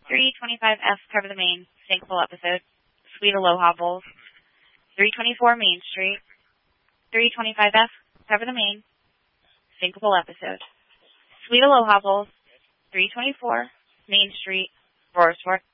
325F, Cover the Main, Thankful episode. Sweet Aloha Bowls. 324 Main Street. 325F, Cover the Main, Thankful episode. Sweet Aloha Bowls. 324 Main Street, Roarsworth.